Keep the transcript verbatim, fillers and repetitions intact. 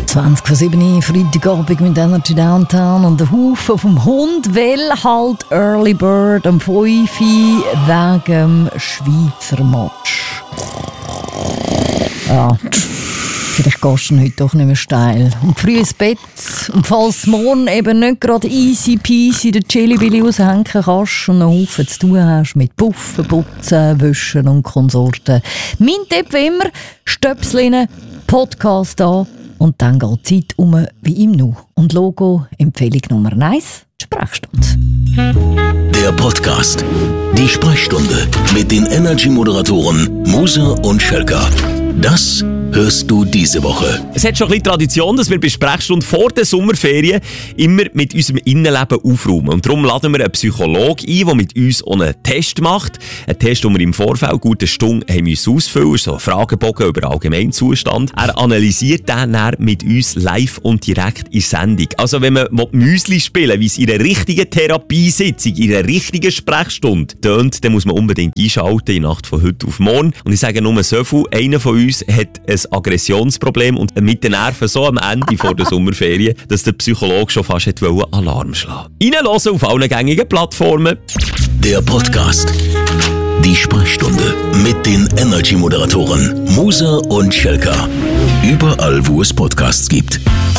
zwanzig vor sieben, Freitagabend mit Energy Downtown und der Haufen vom Hund will halt Early Bird am fünf wegen dem Schweizer Match. Ja, vielleicht gehst du heute doch nicht mehr steil. Und früh ins Bett. Und falls du morgen eben nicht gerade easy peasy den Chili-Billy raushängen kannst und einen Haufen zu tun hast mit Puffen, Putzen, Wischen und Konsorten. Mein Tipp wie immer, Stöpsel rein, Podcast an und dann geht die Zeit um wie im Nu. Und Logo, Empfehlung Nummer eins, die Sprechstunde. Der Podcast. Die Sprechstunde mit den Energy-Moderatoren Musa und Schelka. Das hörst du diese Woche. Es hat schon ein bisschen Tradition, dass wir bei Sprechstunde vor der Sommerferien immer mit unserem Innenleben aufräumen. Und darum laden wir einen Psychologen ein, der mit uns auch einen Test macht. Einen Test, den wir im Vorfeld gut eine Stunde haben müssen ausfüllen mussten. So ein Fragebogen über den Allgemeinzustand. Er analysiert den dann mit uns live und direkt in Sendung. Also wenn man Müsli spielen will, wie es in einer richtigen Therapiesitzung, in einer richtigen Sprechstunde tönt, dann muss man unbedingt einschalten, in der Nacht von heute auf morgen. Und ich sage nur so viel, einer von uns hat ein Aggressionsproblem und mit den Nerven so am Ende vor der Sommerferien, dass der Psychologe schon fast hätte Alarm schlagen wollen. Reinhören auf allen gängigen Plattformen. Der Podcast. Die Sprechstunde mit den Energy-Moderatoren Musa und Schelka. Überall, wo es Podcasts gibt.